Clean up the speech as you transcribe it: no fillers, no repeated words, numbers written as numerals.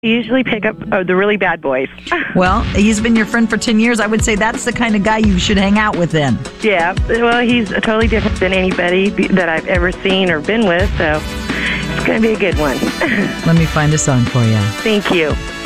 You usually pick up the really bad boys. Well, he's been your friend for 10 years. I would say that's the kind of guy you should hang out with then. Yeah, well, he's totally different than anybody that I've ever seen or been with, so it's going to be a good one. Let me find a song for you. Thank you.